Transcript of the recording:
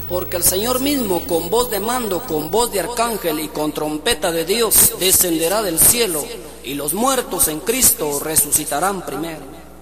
Porque el Señor mismo, con voz de mando, con voz de arcángel y con trompeta de Dios, descenderá del cielo, y los muertos en Cristo resucitarán primero.